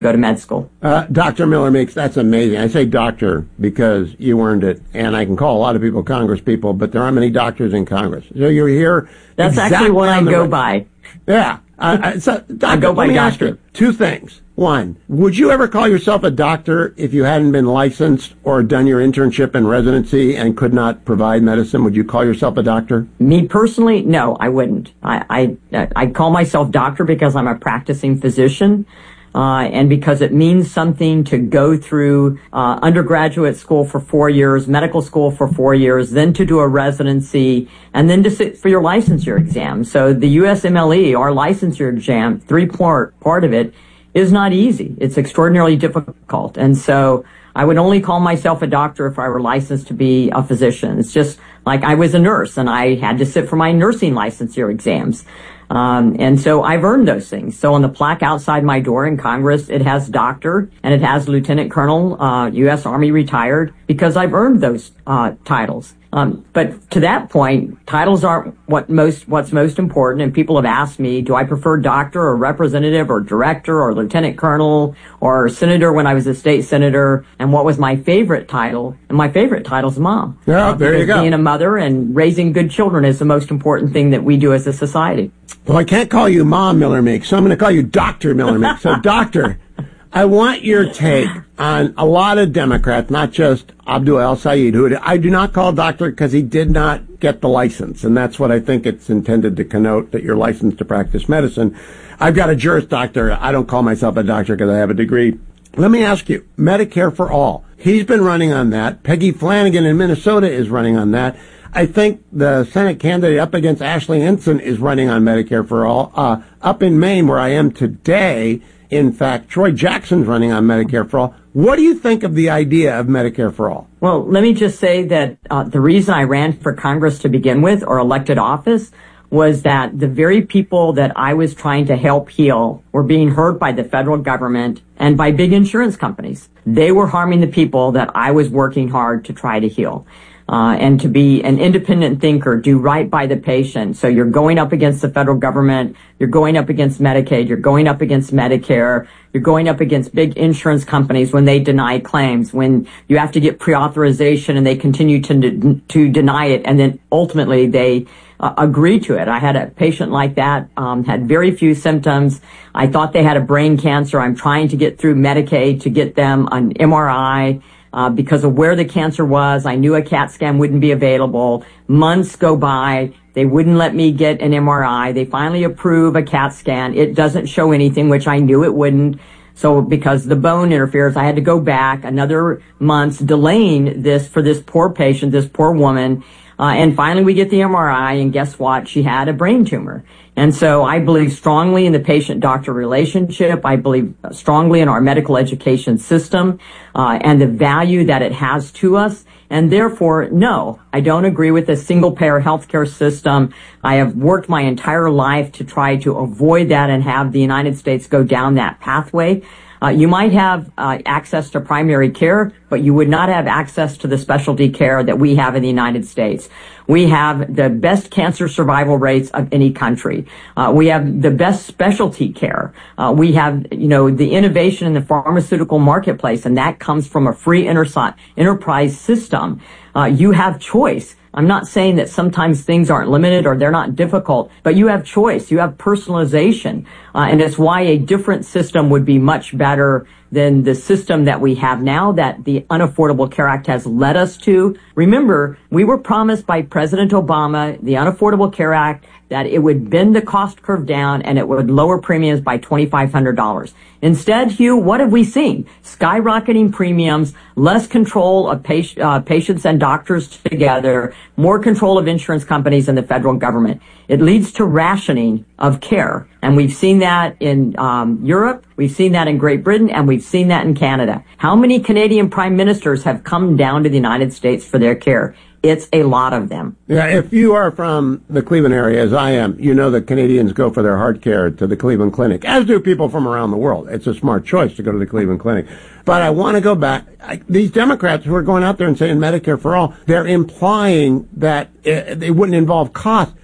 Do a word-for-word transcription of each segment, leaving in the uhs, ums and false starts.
go to med school. Uh, Doctor Miller Meeks, that's amazing. I say doctor because you earned it, and I can call a lot of people Congress people, but there aren't many doctors in Congress. So you're here. That's exactly actually what I go right. by. Yeah. Uh, so, doctor, I go by let me doctor. ask you two things. One, would you ever call yourself a doctor if you hadn't been licensed or done your internship and residency and could not provide medicine? Would you call yourself a doctor? Me personally, no, I wouldn't. I I, I call myself doctor because I'm a practicing physician. Uh, and because it means something to go through uh, undergraduate school for four years, medical school for four years, then to do a residency, and then to sit for your licensure exam. So the U S M L E, our licensure exam, three-part part of it, is not easy. It's extraordinarily difficult. And so I would only call myself a doctor if I were licensed to be a physician. It's just like I was a nurse, and I had to sit for my nursing licensure exams. Um, and so I've earned those things. So on the plaque outside my door in Congress, it has doctor and it has lieutenant colonel, uh, U S Army retired, because I've earned those uh, titles. Um, but to that point, titles aren't what most, what's most important. And people have asked me, do I prefer doctor or representative or director or lieutenant colonel or senator when I was a state senator? And what was my favorite title? And my favorite title is mom. Yeah, uh, there you go. Being a mother and raising good children is the most important thing that we do as a society. Well, I can't call you Mom Miller Meeks, so I'm going to call you Doctor Miller Meeks. So, Doctor, I want your take on a lot of Democrats, not just Abdul El-Sayed, who I do not call doctor because he did not get the license, and that's what I think it's intended to connote, that you're licensed to practice medicine. I've got a Juris Doctor. I don't call myself a doctor because I have a degree. Let me ask you, Medicare for All. He's been running on that. Peggy Flanagan in Minnesota is running on that. I think the Senate candidate up against Ashley Ensign is running on Medicare for All. Uh, up in Maine, where I am today, in fact, Troy Jackson's running on Medicare for All. What do you think of the idea of Medicare for All? Well, let me just say that uh, the reason I ran for Congress to begin with, or elected office, was that the very people that I was trying to help heal were being hurt by the federal government and by big insurance companies. They were harming the people that I was working hard to try to heal. Uh, and to be an independent thinker, do right by the patient. So you're going up against the federal government, you're going up against Medicaid, you're going up against Medicare, you're going up against big insurance companies when they deny claims, when you have to get pre-authorization and they continue to de- to deny it, and then ultimately they uh, agree to it. I had a patient like that, um, had very few symptoms. I thought they had a brain cancer. I'm trying to get through Medicaid to get them an M R I. Uh, because of where the cancer was, I knew a CAT scan wouldn't be available. Months go by. They wouldn't let me get an M R I. They finally approve a CAT scan. It doesn't show anything, which I knew it wouldn't. So because the bone interferes, I had to go back another months, delaying this for this poor patient, this poor woman. Uh, and finally we get the M R I, and guess what? She had a brain tumor. And so I believe strongly in the patient-doctor relationship. I believe strongly in our medical education system, uh, and the value that it has to us. And therefore, no, I don't agree with a single-payer healthcare system. I have worked my entire life to try to avoid that and have the United States go down that pathway. Uh, you might have uh, access to primary care, but you would not have access to the specialty care that we have in the United States. We have the best cancer survival rates of any country. Uh, we have the best specialty care. Uh, we have, you know, the innovation in the pharmaceutical marketplace, and that comes from a free inter- enterprise system. Uh, you have choice. I'm not saying that sometimes things aren't limited or they're not difficult, but you have choice. You have personalization. Uh, and it's why a different system would be much better than the system that we have now, that the Unaffordable Care Act has led us to. Remember, we were promised by President Obama, the Unaffordable Care Act, that it would bend the cost curve down and it would lower premiums by twenty-five hundred dollars. Instead, Hugh, what have we seen? Skyrocketing premiums, less control of patient, uh, patients and doctors together, more control of insurance companies and the federal government. It leads to rationing of care. And we've seen that in um, Europe, we've seen that in Great Britain, and we've seen that in Canada. How many Canadian prime ministers have come down to the United States for their care? It's a lot of them. Yeah, if you are from the Cleveland area, as I am, you know that Canadians go for their heart care to the Cleveland Clinic, as do people from around the world. It's a smart choice to go to the Cleveland Clinic. But I want to go back. I, these Democrats who are going out there and saying Medicare for all, they're implying that it, it wouldn't involve cost.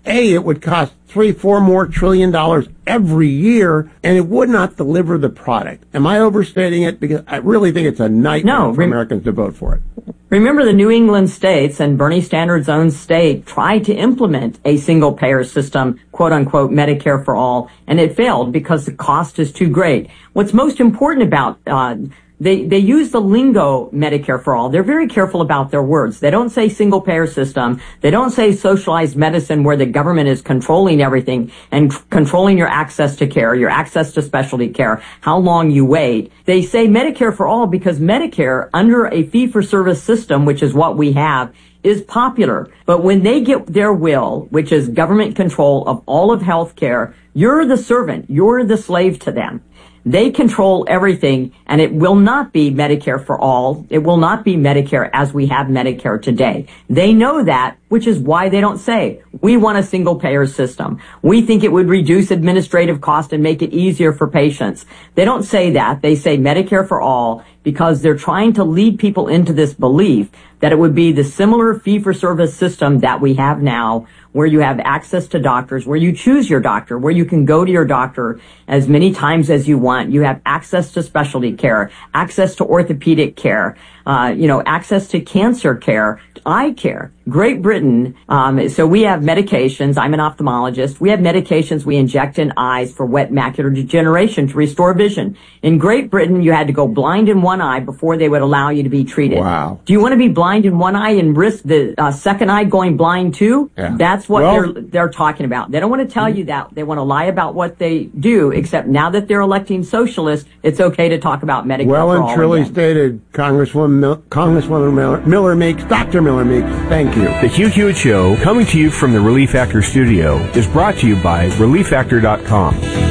A, it would cost three, four more trillion dollars every year, and it would not deliver the product. Am I overstating it? Because I really think it's a nightmare no, for rem- Americans to vote for it. Remember, the New England states and Bernie Sanders' own state tried to implement a single-payer system, quote-unquote, Medicare for all, and it failed because the cost is too great. What's most important about uh They they use the lingo Medicare for all. They're very careful about their words. They don't say single payer system. They don't say socialized medicine where the government is controlling everything and c- controlling your access to care, your access to specialty care, how long you wait. They say Medicare for all because Medicare, under a fee-for-service system, which is what we have, is popular. But when they get their will, which is government control of all of healthcare, you're the servant. You're the slave to them. They control everything, and it will not be Medicare for all. It will not be Medicare as we have Medicare today. They know that, which is why they don't say, we want a single-payer system. We think it would reduce administrative cost and make it easier for patients. They don't say that. They say Medicare for all because they're trying to lead people into this belief that it would be the similar fee-for-service system that we have now, where you have access to doctors, where you choose your doctor, where you can go to your doctor as many times as you want. You have access to specialty care, access to orthopedic care, uh, you know, access to cancer care, eye care. Great Britain, um, so we have medications. I'm an ophthalmologist. We have medications we inject in eyes for wet macular degeneration to restore vision. In Great Britain, you had to go blind in one eye before they would allow you to be treated. Wow. Do you want to be blind in one eye and risk the uh, second eye going blind too? Yeah. That's what well, they're they're talking about. They don't want to tell you that. They want to lie about what they do, except now that they're electing socialists, it's okay to talk about Medicare well for all and truly again. stated, Congresswoman, Mil- Congresswoman Miller, Miller Meeks, Doctor Miller Meeks, thank you. The Hugh Hewitt Show, coming to you from the Relief Factor studio, is brought to you by relief factor dot com.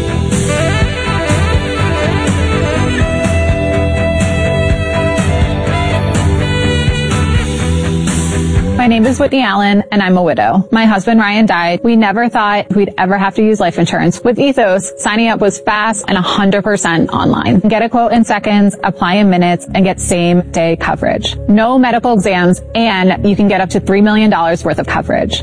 My name is Whitney Allen, and I'm a widow. My husband, Ryan, died. We never thought we'd ever have to use life insurance. With Ethos, signing up was fast and one hundred percent online. Get a quote in seconds, apply in minutes, and get same-day coverage. No medical exams, and you can get up to three million dollars worth of coverage.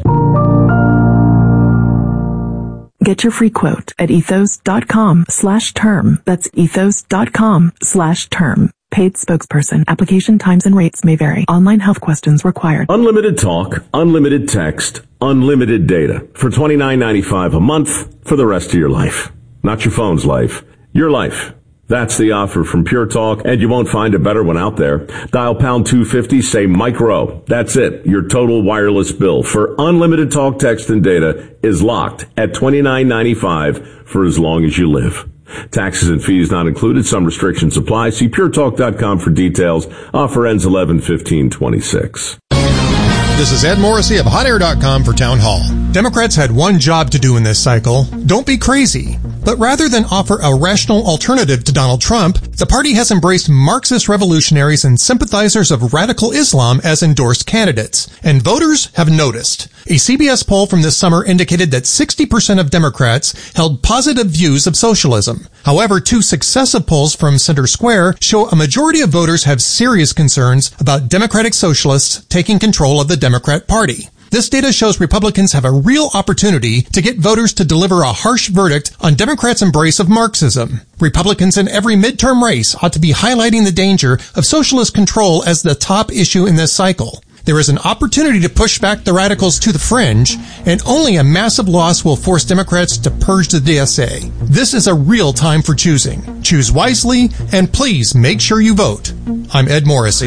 Get your free quote at ethos.com slash term. That's ethos.com slash term. Paid spokesperson. Application times and rates may vary. Online health questions required. Unlimited talk, unlimited text, unlimited data for twenty-nine ninety-five a month for the rest of your life. Not your phone's life, your life. That's the offer from Pure Talk, and you won't find a better one out there. Dial pound two fifty, say micro. That's it. Your total wireless bill for unlimited talk, text, and data is locked at twenty-nine ninety-five for as long as you live. Taxes and fees not included. Some restrictions apply. See pure talk dot com for details. Offer ends eleven fifteen twenty-six. This is Ed Morrissey of hot air dot com for Town Hall. Democrats had one job to do in this cycle. Don't be crazy. But rather than offer a rational alternative to Donald Trump, the party has embraced Marxist revolutionaries and sympathizers of radical Islam as endorsed candidates. And voters have noticed. A C B S poll from this summer indicated that sixty percent of Democrats held positive views of socialism. However, two successive polls from Center Square show a majority of voters have serious concerns about Democratic socialists taking control of the Democrat Party. This data shows Republicans have a real opportunity to get voters to deliver a harsh verdict on Democrats' embrace of Marxism. Republicans in every midterm race ought to be highlighting the danger of socialist control as the top issue in this cycle. There is an opportunity to push back the radicals to the fringe, and only a massive loss will force Democrats to purge the D S A. This is a real time for choosing. Choose wisely, and please make sure you vote. I'm Ed Morrissey.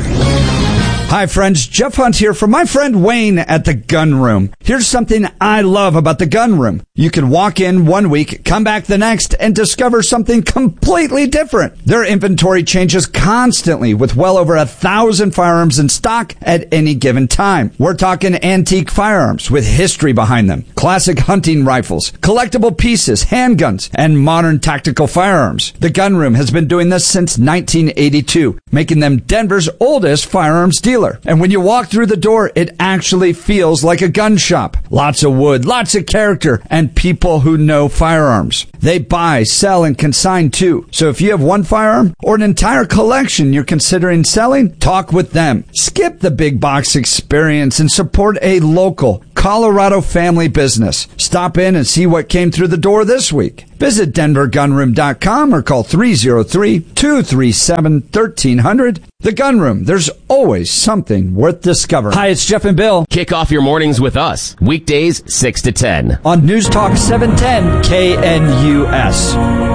Hi friends, Jeff Hunt here from my friend Wayne at the Gun Room. Here's something I love about the Gun Room. You can walk in one week, come back the next, and discover something completely different. Their inventory changes constantly with well over a thousand firearms in stock at any given time. We're talking antique firearms with history behind them, classic hunting rifles, collectible pieces, handguns, and modern tactical firearms. The Gun Room has been doing this since nineteen eighty-two, making them Denver's oldest firearms dealer. dealer. And when you walk through the door, it actually feels like a gun shop. Lots of wood, lots of character, and people who know firearms. They buy, sell, and consign too. So if you have one firearm or an entire collection you're considering selling, talk with them. Skip the big box experience and support a local Colorado family business. Stop in and see what came through the door this week. Visit denver gun room dot com or call three oh three, two three seven, one three zero zero. The Gun Room. There's always something worth discovering. Hi, it's Jeff and Bill. Kick off your mornings with us. Weekdays, six to ten. On News Talk seven ten K N U S.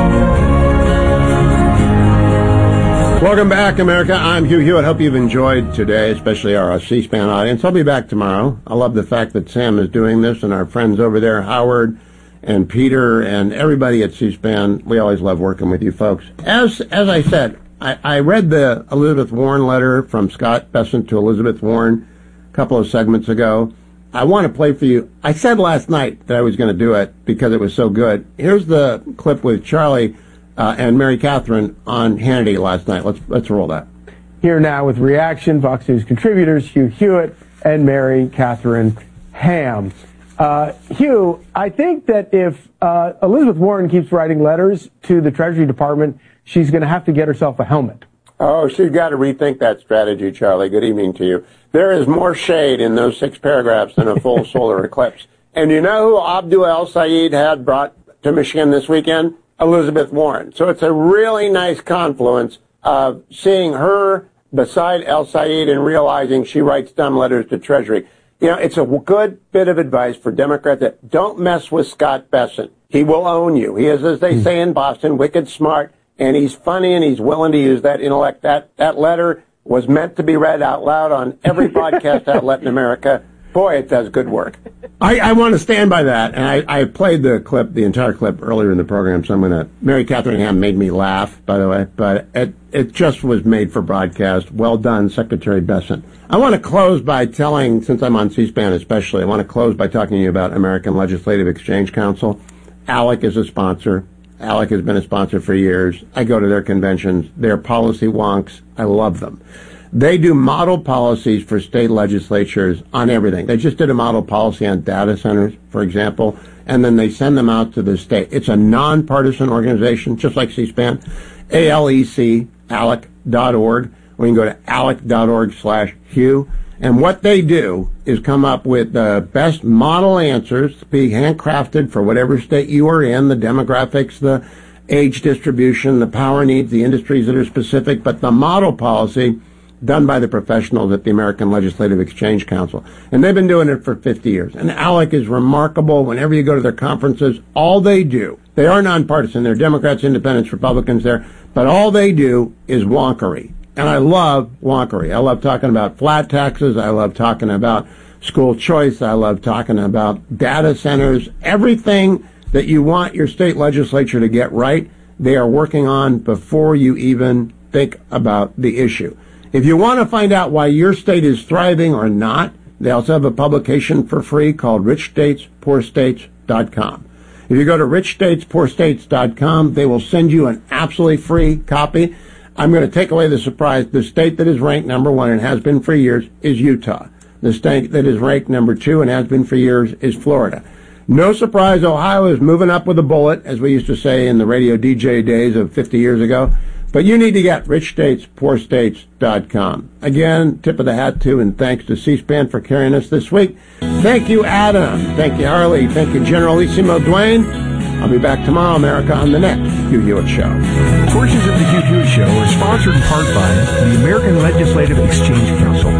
Welcome back, America. I'm Hugh Hewitt. Hope you've enjoyed today, especially our C-SPAN audience. I'll be back tomorrow. I love the fact that Sam is doing this and our friends over there, Howard and Peter and everybody at C-SPAN. We always love working with you folks. As as I said, I, I read the Elizabeth Warren letter from Scott Bessent to Elizabeth Warren a couple of segments ago. I want to play for you. I said last night that I was going to do it because it was so good. Here's the clip with Charlie uh, and Mary Catherine on Hannity last night. Let's let's roll that. Here now with reaction, Fox News contributors Hugh Hewitt and Mary Catherine Ham. Uh, Hugh, I think that if uh, Elizabeth Warren keeps writing letters to the Treasury Department, she's going to have to get herself a helmet. Oh, she's got to rethink that strategy, Charlie. Good evening to you. There is more shade in those six paragraphs than a full solar eclipse. And you know who Abdul El-Sayed had brought to Michigan this weekend? Elizabeth Warren. So it's a really nice confluence of seeing her beside El-Sayed and realizing she writes dumb letters to Treasury. You know, it's a good bit of advice for Democrats that don't mess with Scott Bessent. He will own you. He is, as they say in Boston, wicked smart, and he's funny, and he's willing to use that intellect. That that letter was meant to be read out loud on every broadcast outlet in America. Boy, it does good work. I, I want to stand by that, and I, I played the clip, the entire clip, earlier in the program, so I'm going to... Mary Catherine Ham made me laugh, by the way, but it, it just was made for broadcast. Well done, Secretary Bessent. I want to close by telling, since I'm on C-SPAN especially, I want to close by talking to you about American Legislative Exchange Council. ALEC is a sponsor. ALEC has been a sponsor for years. I go to their conventions. They're policy wonks. I love them. They do model policies for state legislatures on everything. They just did a model policy on data centers, for example, and then they send them out to the state. It's a nonpartisan organization, just like C-SPAN. A L E C, alec dot org. We can go to alec dot org slash Hugh. And what they do is come up with the best model answers to be handcrafted for whatever state you are in, the demographics, the age distribution, the power needs, the industries that are specific, but the model policy done by the professionals at the American Legislative Exchange Council. And they've been doing it for fifty years. And ALEC is remarkable. Whenever you go to their conferences, all they do, they are nonpartisan. They're Democrats, Independents, Republicans there, but all they do is wonkery. And I love wonkery. I love talking about flat taxes. I love talking about school choice. I love talking about data centers. Everything that you want your state legislature to get right, they are working on before you even think about the issue. If you want to find out why your state is thriving or not, they also have a publication for free called rich states poor states dot com. If you go to rich states poor states dot com, they will send you an absolutely free copy. I'm going to take away the surprise. The state that is ranked number one and has been for years is Utah. The state that is ranked number two and has been for years is Florida. No surprise, Ohio is moving up with a bullet, as we used to say in the radio D J days of fifty years ago. But you need to get rich states poor states dot com. Again, tip of the hat to and thanks to C-SPAN for carrying us this week. Thank you, Adam. Thank you, Harley. Thank you, Generalissimo Dwayne. I'll be back tomorrow, America, on the next Hugh Hewitt Show. Portions of the Hugh Hewitt Show are sponsored in part by the American Legislative Exchange Council.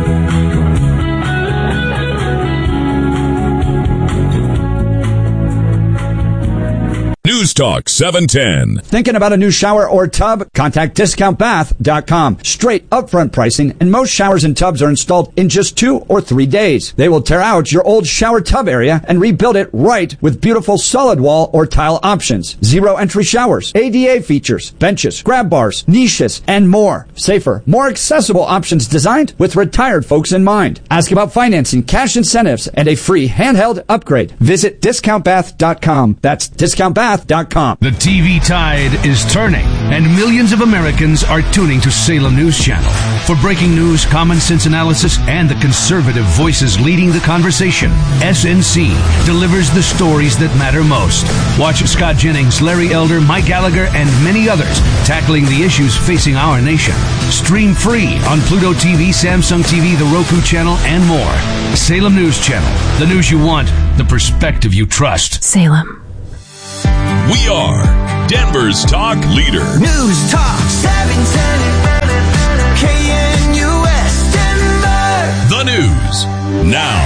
News Talk seven ten. Thinking about a new shower or tub? Contact discount bath dot com. Straight upfront pricing, and most showers and tubs are installed in just two or three days. They will tear out your old shower tub area and rebuild it right with beautiful solid wall or tile options. Zero entry showers, A D A features, benches, grab bars, niches, and more. Safer, more accessible options designed with retired folks in mind. Ask about financing, cash incentives, and a free handheld upgrade. Visit discount bath dot com. That's discount bath dot com. The T V tide is turning, and millions of Americans are tuning to Salem News Channel. For breaking news, common sense analysis, and the conservative voices leading the conversation, S N C delivers the stories that matter most. Watch Scott Jennings, Larry Elder, Mike Gallagher, and many others tackling the issues facing our nation. Stream free on Pluto T V, Samsung T V, the Roku channel, and more. Salem News Channel. The news you want, the perspective you trust. Salem. We are Denver's talk leader. News Talk seven ten K N U S Denver. The news now.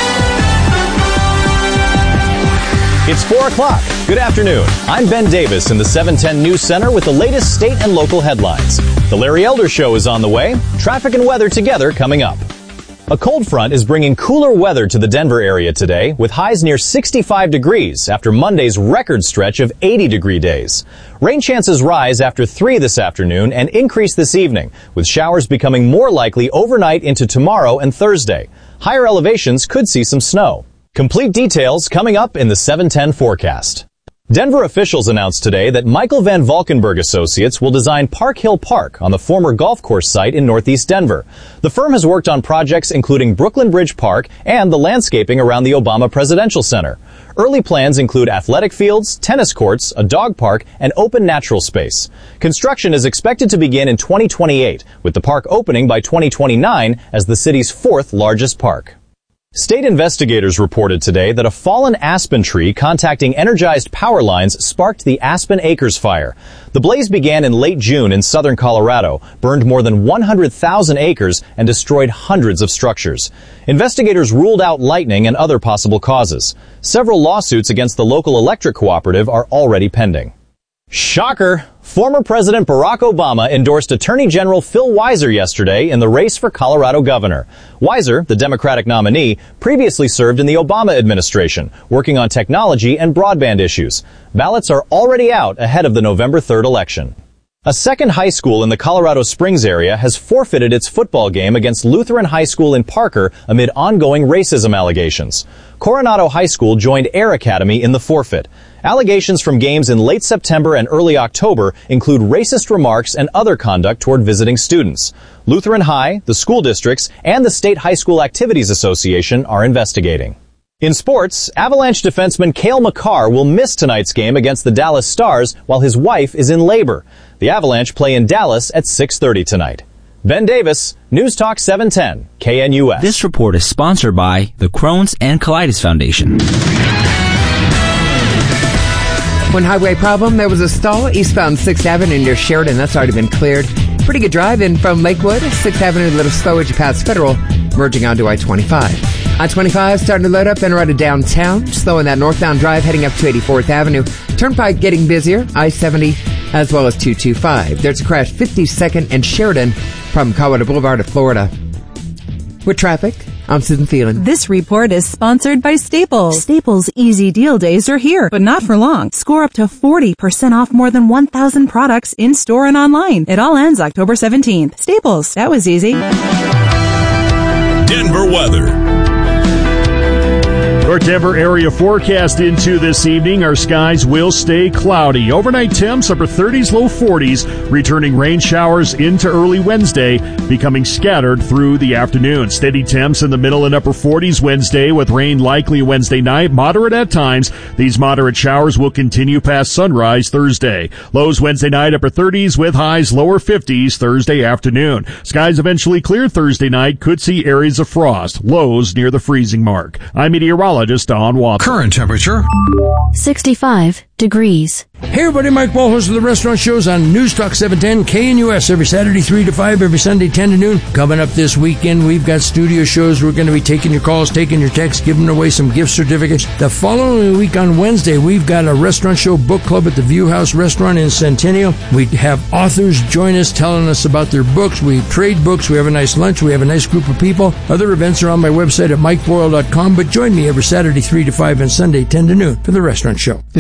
It's four o'clock. Good afternoon. I'm Ben Davis in the seven ten News Center with the latest state and local headlines. The Larry Elder Show is on the way. Traffic and weather together coming up. A cold front is bringing cooler weather to the Denver area today, with highs near sixty-five degrees after Monday's record stretch of eighty degree days. Rain chances rise after three this afternoon and increase this evening, with showers becoming more likely overnight into tomorrow and Thursday. Higher elevations could see some snow. Complete details coming up in the seven ten forecast. Denver officials announced today that Michael Van Valkenburg Associates will design Park Hill Park on the former golf course site in northeast Denver. The firm has worked on projects including Brooklyn Bridge Park and the landscaping around the Obama Presidential Center. Early plans include athletic fields, tennis courts, a dog park, and open natural space. Construction is expected to begin in twenty twenty-eight, with the park opening by twenty twenty-nine as the city's fourth largest park. State investigators reported today that a fallen aspen tree contacting energized power lines sparked the Aspen Acres fire. The blaze began in late June in southern Colorado, burned more than one hundred thousand acres, and destroyed hundreds of structures. Investigators ruled out lightning and other possible causes. Several lawsuits against the local electric cooperative are already pending. Shocker! Former President Barack Obama endorsed Attorney General Phil Weiser yesterday in the race for Colorado governor. Weiser, the Democratic nominee, previously served in the Obama administration, working on technology and broadband issues. Ballots are already out ahead of the November third election. A second high school in the Colorado Springs area has forfeited its football game against Lutheran High School in Parker amid ongoing racism allegations. Coronado High School joined Air Academy in the forfeit. Allegations from games in late September and early October include racist remarks and other conduct toward visiting students. Lutheran High, the school districts, and the State High School Activities Association are investigating. In sports, Avalanche defenseman Cale Makar will miss tonight's game against the Dallas Stars while his wife is in labor. The Avalanche play in Dallas at six thirty tonight. Ben Davis, News Talk seven ten, K N U S. This report is sponsored by the Crohn's and Colitis Foundation. One highway problem, there was a stall eastbound sixth Avenue near Sheridan. That's already been cleared. Pretty good drive in from Lakewood. sixth Avenue, a little slow as you pass Federal, merging onto I twenty-five. I twenty-five starting to load up and right to downtown. Slow in that northbound drive heading up to eighty-fourth Avenue. Turnpike getting busier. I seventy as well as two twenty-five. There's a crash fifty-second and Sheridan from Colorado Boulevard to Florida. With traffic, I'm Susan Thielen. This report is sponsored by Staples. Staples Easy Deal Days are here, but not for long. Score up to forty percent off more than one thousand products in-store and online. It all ends October seventeenth. Staples, that was easy. Denver weather. Our Denver area forecast into this evening. Our skies will stay cloudy. Overnight temps upper thirties, low forties, returning rain showers into early Wednesday, becoming scattered through the afternoon. Steady temps in the middle and upper forties Wednesday, with rain likely Wednesday night, moderate at times. These moderate showers will continue past sunrise Thursday. Lows Wednesday night, upper thirties, with highs lower fifties Thursday afternoon. Skies eventually clear Thursday night, could see areas of frost. Lows near the freezing mark. I'm meteorologist Don Watson. Current temperature sixty-five degrees. Hey everybody, Mike Ball, host of the Restaurant Shows on News Talk seven ten K N U S every Saturday three to five, every Sunday ten to noon. Coming up this weekend, we've got studio shows. We're going to be taking your calls, taking your texts, giving away some gift certificates. The following week on Wednesday, we've got a Restaurant Show book club at the View House Restaurant in Centennial. We have authors join us telling us about their books. We trade books. We have a nice lunch. We have a nice group of people. Other events are on my website at mike boyle dot com, but join me every Saturday three to five and Sunday ten to noon for the Restaurant Show. This is Dan Kelly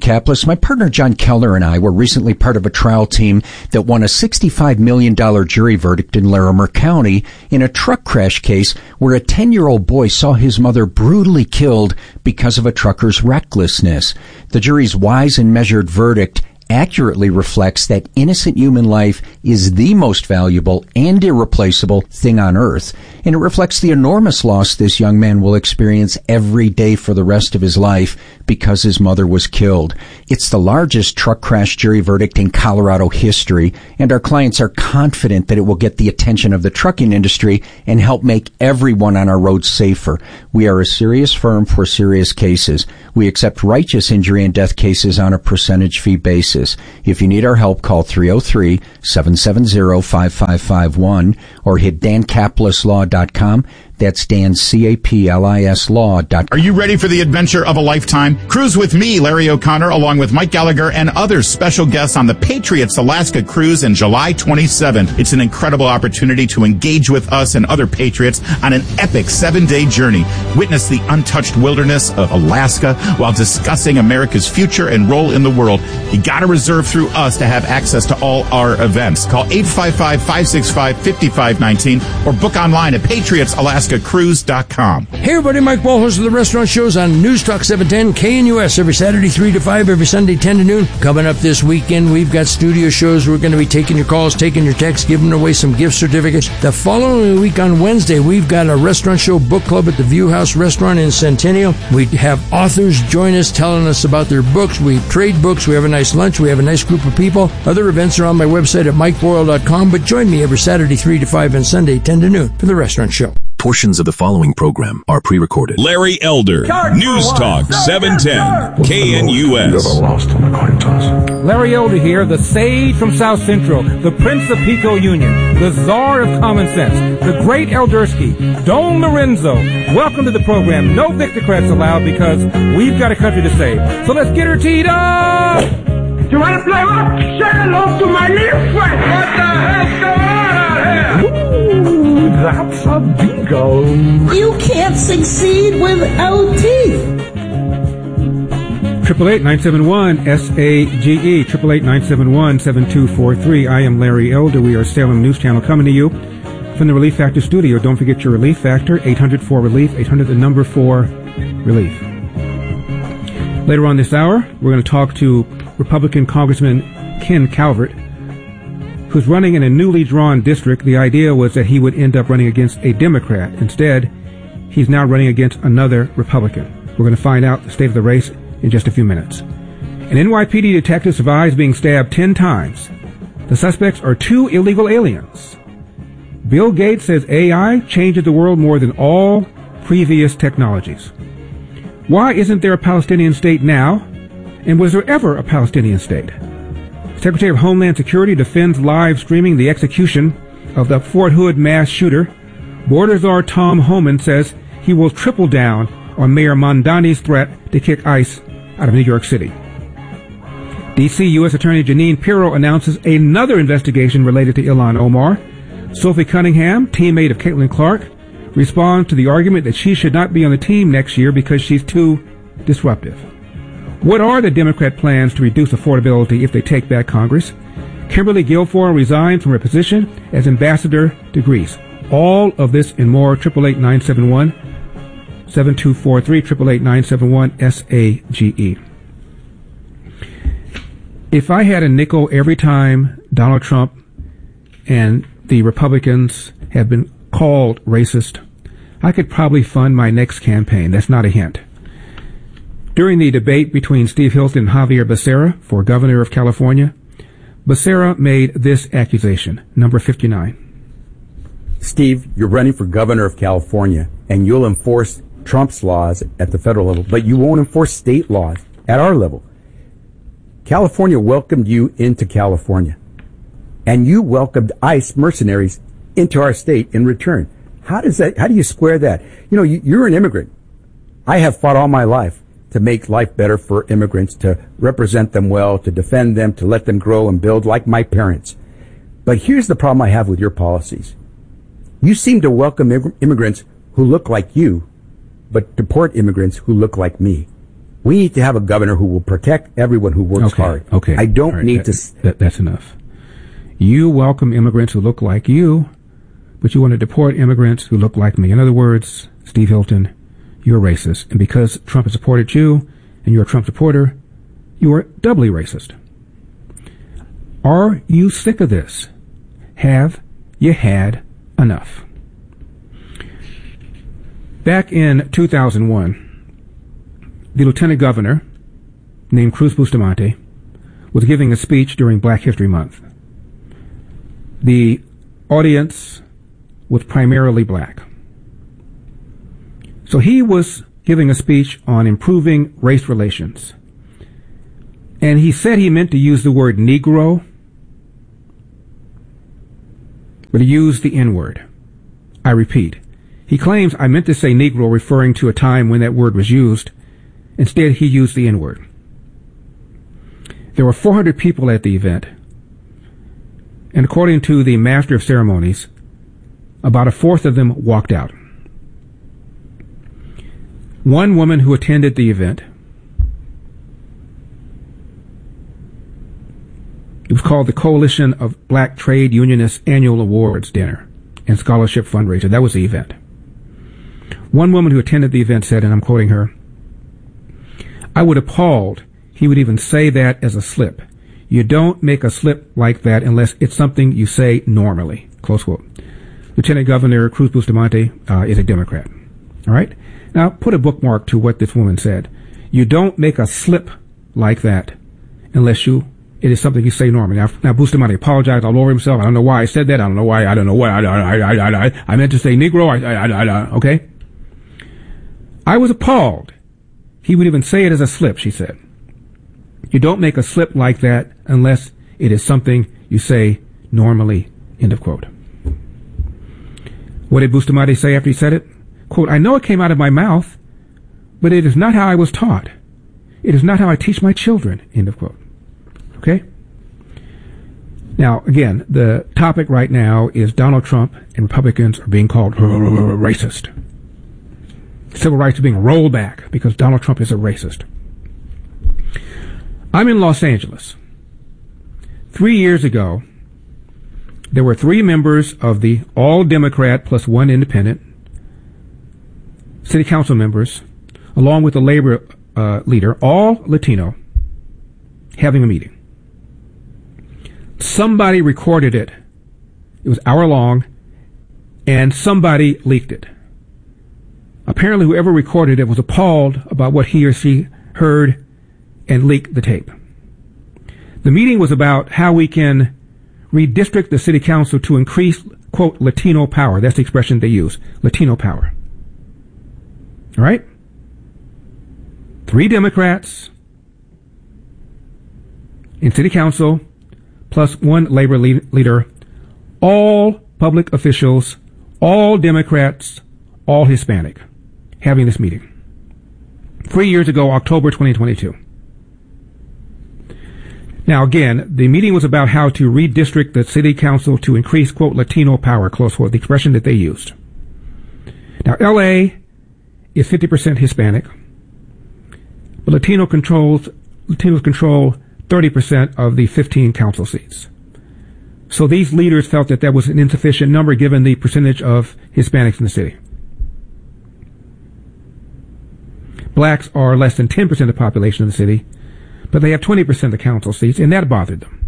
Kaplis. My partner John Kellner and I were recently part of a trial team that won a sixty-five million dollars jury verdict in Larimer County in a truck crash case where a ten-year-old boy saw his mother brutally killed because of a trucker's recklessness. The jury's wise and measured verdict accurately reflects that innocent human life is the most valuable and irreplaceable thing on earth, and it reflects the enormous loss this young man will experience every day for the rest of his life because his mother was killed. It's the largest truck crash jury verdict in Colorado history, and our clients are confident that it will get the attention of the trucking industry and help make everyone on our roads safer. We are a serious firm for serious cases. We accept righteous injury and death cases on a percentage fee basis. If you need our help, call three oh three, seven seven zero, five five five one or hit dan caplis law dot com. That's Dan, C A P L I S law dot com. Are you ready for the adventure of a lifetime? Cruise with me, Larry O'Connor, along with Mike Gallagher and other special guests on the Patriots Alaska Cruise in July twenty-seventh. It's an incredible opportunity to engage with us and other Patriots on an epic seven-day journey. Witness the untouched wilderness of Alaska while discussing America's future and role in the world. You gotta reserve through us to have access to all our events. Call eight five five, five six five, five five one nine or book online at patriots alaska cruise dot com. Hey everybody, Mike Ball, host of the restaurant shows on News Talk seven ten K N U S every Saturday three to five, every Sunday ten to noon. Coming up this weekend, we've got studio shows. We're going to be taking your calls, taking your texts, giving away some gift certificates. The following week on Wednesday, we've got a restaurant show book club at the View House Restaurant in Centennial. We have authors join us telling us about their books. We trade books. We have a nice lunch. We have a nice group of people. Other events are on my website at mike boyle dot com, but join me every Saturday three to five and Sunday ten to noon for the restaurant show. Portions of the following program are pre-recorded. Larry Elder, News Talk seven ten, K N U S. Lost on the coin toss. Larry Elder here, the sage from South Central, the Prince of Pico Union, the Czar of Common Sense, the Great Eldersky, Don Lorenzo. Welcome to the program. No Victocrats allowed because we've got a country to save. So let's get her teed up! You want to play what? Say hello to my little friend. What the hell's going on out here? Ooh, that's a bingo. You can't succeed without teeth. Triple eight nine seven one S A G E. Triple eight nine seven one seven two four three. I am Larry Elder. We are Salem News Channel coming to you from the Relief Factor studio. Don't forget your Relief Factor. eight hundred four relief. eight hundred the number four relief. Later on this hour, we're going to talk to Republican Congressman Ken Calvert, who's running in a newly drawn district. The idea was that he would end up running against a Democrat. Instead, he's now running against another Republican. We're going to find out the state of the race in just a few minutes. An N Y P D detective survives being stabbed ten times. The suspects are two illegal aliens. Bill Gates says A I changes the world more than all previous technologies. Why isn't there a Palestinian state now? And was there ever a Palestinian state? Secretary of Homeland Security defends live streaming the execution of the Fort Hood mass shooter. Border Czar Tom Homan says he will triple down on Mayor Mondani's threat to kick ICE out of New York City. D C U S Attorney Jeanine Pirro announces another investigation related to Ilhan Omar. Sophie Cunningham, teammate of Caitlin Clark, responds to the argument that she should not be on the team next year because she's too disruptive. What are the Democrat plans to reduce affordability if they take back Congress? Kimberly Guilfoyle resigned from her position as ambassador to Greece. All of this and more. Triple eight nine seven one seven two four three. Triple eight nine seven one S A G E. If I had a nickel every time Donald Trump and the Republicans have been called racist, I could probably fund my next campaign. That's not a hint. During the debate between Steve Hilton and Javier Becerra for governor of California, Becerra made this accusation, number fifty-nine. Steve, you're running for governor of California, and you'll enforce Trump's laws at the federal level, but you won't enforce state laws at our level. California welcomed you into California, and you welcomed ICE mercenaries into our state in return. How does that, how do you square that? You know, you, you're an immigrant. I have fought all my life to make life better for immigrants, to represent them well, to defend them, to let them grow and build like my parents. But here's the problem I have with your policies. You seem to welcome immigrants who look like you, but deport immigrants who look like me. We need to have a governor who will protect everyone who works okay. hard. Okay. I don't right. need that, to... That, that's enough. You welcome immigrants who look like you, but you want to deport immigrants who look like me. In other words, Steve Hilton, you're racist. And because Trump has supported you, and you're a Trump supporter, you are doubly racist. Are you sick of this? Have you had enough? Back in two thousand one, the lieutenant governor, named Cruz Bustamante, was giving a speech during Black History Month. The audience was primarily black. So he was giving a speech on improving race relations. And he said he meant to use the word Negro, but he used the N-word. I repeat, he claims I meant to say Negro, referring to a time when that word was used. Instead, he used the N-word. There were four hundred people at the event, and according to the Master of Ceremonies, about a fourth of them walked out. One woman who attended the event, it was called the Coalition of Black Trade Unionists Annual Awards Dinner and Scholarship Fundraiser. That was the event. One woman who attended the event said, and I'm quoting her, "I would appalled he would even say that as a slip. You don't make a slip like that unless it's something you say normally." Close quote. Lieutenant Governor Cruz Bustamante uh, is a Democrat. All right? Now, put a bookmark to what this woman said. You don't make a slip like that unless you, it is something you say normally. Now, now Bustamante apologized all over himself. I don't know why I said that. I don't know why. I don't know why. I, I, I, I, I, I meant to say Negro. I, I, I, I, okay? I was appalled. He would even say it as a slip, she said. You don't make a slip like that unless it is something you say normally. End of quote. What did Bustamante say after he said it? Quote, "I know it came out of my mouth, but it is not how I was taught. It is not how I teach my children." End of quote. Okay? Now, again, the topic right now is Donald Trump and Republicans are being called racist. Civil rights are being rolled back because Donald Trump is a racist. I'm in Los Angeles. Three years ago, there were three members of the all-Democrat plus one independent city council members, along with the labor uh, leader, all Latino, having a meeting. Somebody recorded it. It was hour long, and somebody leaked it. Apparently, whoever recorded it was appalled about what he or she heard and leaked the tape. The meeting was about how we can redistrict the city council to increase, quote, Latino power. That's the expression they use, Latino power. All right? Three Democrats in city council, plus one labor le- leader, all public officials, all Democrats, all Hispanic, having this meeting. Three years ago, October twenty twenty-two. Now, again, the meeting was about how to redistrict the city council to increase, quote, Latino power, close quote, the expression that they used. Now, L A is fifty percent Hispanic, but Latino controls, Latinos control thirty percent of the fifteen council seats. So these leaders felt that that was an insufficient number given the percentage of Hispanics in the city. Blacks are less than ten percent of the population of the city, but they have twenty percent of the council seats, and that bothered them.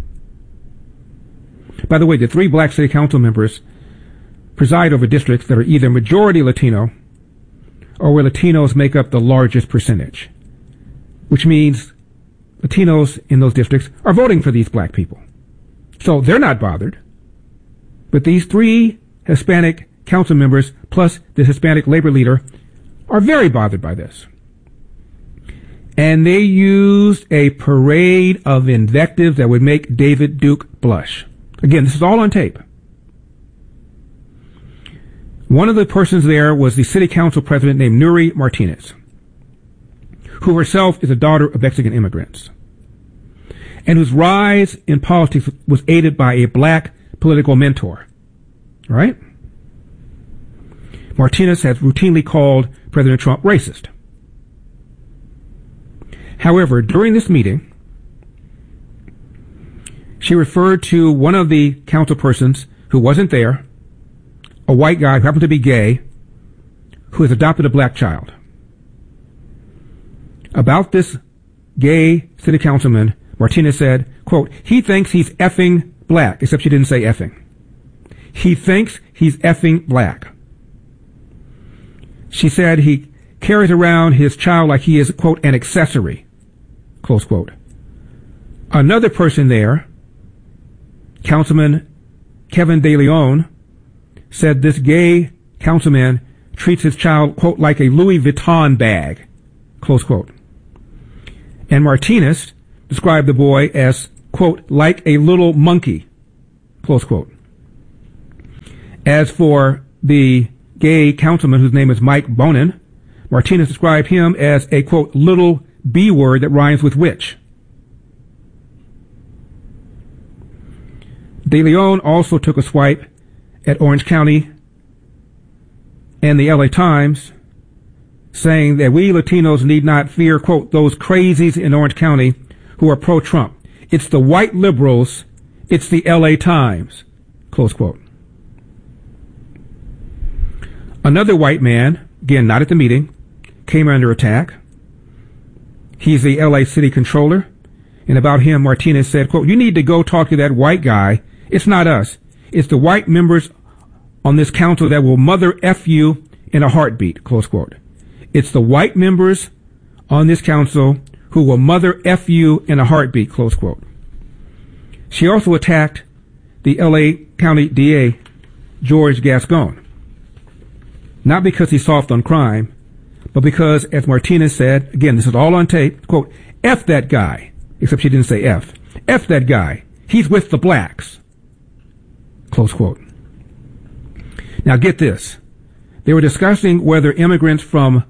By the way, the three black city council members preside over districts that are either majority Latino or where Latinos make up the largest percentage, which means Latinos in those districts are voting for these black people. So they're not bothered. But these three Hispanic council members plus the Hispanic labor leader are very bothered by this. And they used a parade of invectives that would make David Duke blush. Again, this is all on tape. One of the persons there was the city council president named Nury Martinez, who herself is a daughter of Mexican immigrants, and whose rise in politics was aided by a black political mentor. All right? Martinez has routinely called President Trump racist. However, during this meeting, she referred to one of the council persons who wasn't there, a white guy who happened to be gay, who has adopted a black child. About this gay city councilman, Martinez said, quote, he thinks he's effing black, except she didn't say effing. He thinks he's effing black. She said he carries around his child like he is, quote, an accessory, close quote. Another person there, Councilman Kevin De Leon, said this gay councilman treats his child, quote, like a Louis Vuitton bag, close quote. And Martinez described the boy as, quote, like a little monkey, close quote. As for the gay councilman whose name is Mike Bonin, Martinez described him as a, quote, little B word that rhymes with witch. De Leon also took a swipe at Orange County and the L A Times, saying that we Latinos need not fear, quote, those crazies in Orange County who are pro-Trump. It's the white liberals. It's the L A Times, close quote. Another white man, again, not at the meeting, came under attack. He's the L A city controller. And about him, Martinez said, quote, you need to go talk to that white guy. It's not us. It's the white members on this council that will mother F you in a heartbeat, close quote. It's the white members on this council who will mother F you in a heartbeat, close quote. She also attacked the L A County D A, George Gascon. Not because he's soft on crime, but because, as Martinez said, again, this is all on tape, quote, F that guy, except she didn't say F. F that guy. He's with the blacks, close quote. Now get this. They were discussing whether immigrants from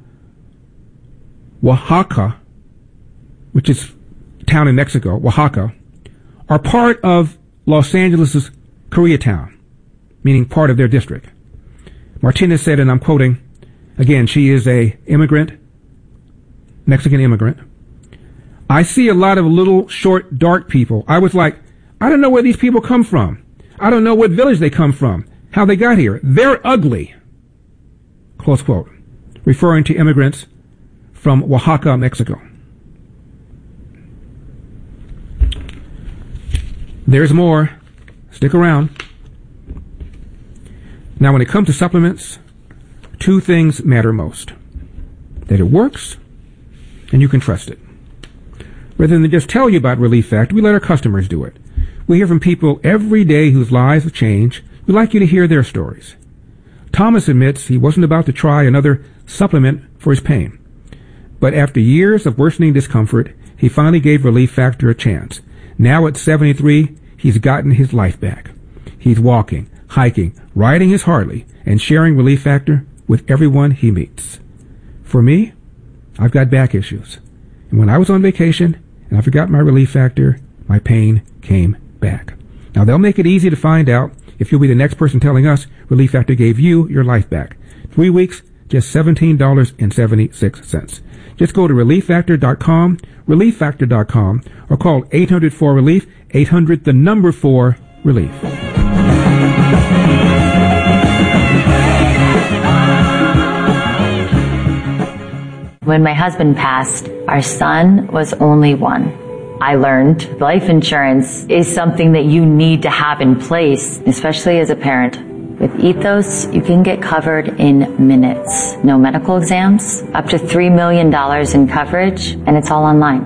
Oaxaca, which is a town in Mexico, Oaxaca, are part of Los Angeles' Koreatown, meaning part of their district. Martinez said, and I'm quoting, again, she is a immigrant, Mexican immigrant. I see a lot of little, short, dark people. I was like, I don't know where these people come from. I don't know what village they come from, how they got here. They're ugly, close quote, referring to immigrants from Oaxaca, Mexico. There's more. Stick around. Now, when it comes to supplements, two things matter most. That it works, and you can trust it. Rather than just tell you about Relief Factor, we let our customers do it. We hear from people every day whose lives have changed. We'd like you to hear their stories. Thomas admits he wasn't about to try another supplement for his pain. But after years of worsening discomfort, he finally gave Relief Factor a chance. Now at seventy-three, he's gotten his life back. He's walking, hiking, riding his Harley, and sharing Relief Factor with everyone he meets. For me, I've got back issues. And when I was on vacation and I forgot my Relief Factor, my pain came back. Now, they'll make it easy to find out if you'll be the next person telling us Relief Factor gave you your life back. Three weeks, just seventeen dollars and seventy-six cents. Just go to relief factor dot com, relief factor dot com, or call eight hundred four relief, eight hundred the number four relief. When my husband passed, our son was only one. I learned life insurance is something that you need to have in place, especially as a parent. With Ethos, you can get covered in minutes. No medical exams, up to three million dollars in coverage, and it's all online.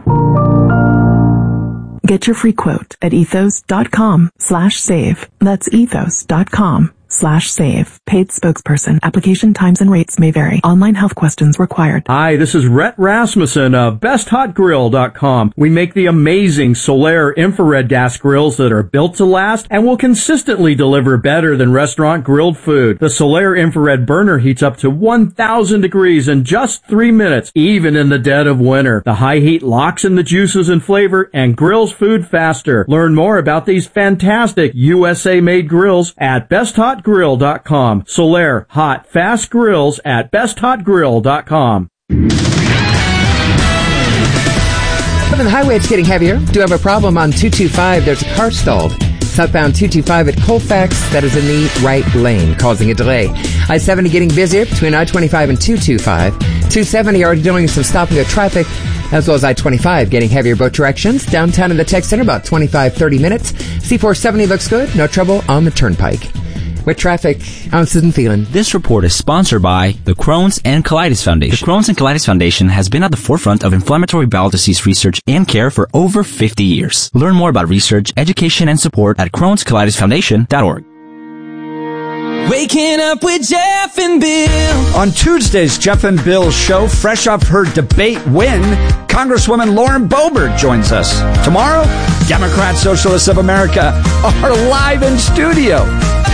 Get your free quote at ethos dot com slash save. That's ethos dot com slash save. Paid spokesperson. Application times and rates may vary. Online health questions required. Hi, this is Rhett Rasmussen of best hot grill dot com. We make the amazing Solaire infrared gas grills that are built to last and will consistently deliver better than restaurant grilled food. The Solaire infrared burner heats up to one thousand degrees in just three minutes, even in the dead of winter. The high heat locks in the juices and flavor and grills food faster. Learn more about these fantastic U S A-made grills at best hot grill dot com. Solaire hot, fast grills at best hot grill dot com. Up on the highway, it's getting heavier. Do have a problem on two two five. There's a car stalled. Southbound two two five at Colfax. That is in the right lane, causing a delay. I seventy getting busier between I twenty-five and two two five. two seventy already doing some stopping of traffic, as well as I twenty-five getting heavier both directions. Downtown in the tech center, about twenty-five, thirty minutes. C four seventy looks good. No trouble on the turnpike. With traffic, I'm Susan Phelan. This report is sponsored by the Crohn's and Colitis Foundation. The Crohn's and Colitis Foundation has been at the forefront of inflammatory bowel disease research and care for over fifty years. Learn more about research, education, and support at crohns colitis foundation dot org. Waking up with Jeff and Bill. On Tuesday's Jeff and Bill show, fresh off her debate win, Congresswoman Lauren Boebert joins us. Tomorrow, Democrat Socialists of America are live in studio.